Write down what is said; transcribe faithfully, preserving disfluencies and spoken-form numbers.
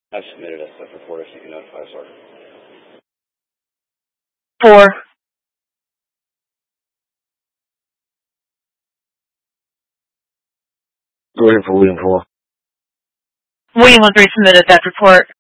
I've submitted a stuff report if you can notify us, Sergeant. Four. Go ahead for William four. William one three submitted that report.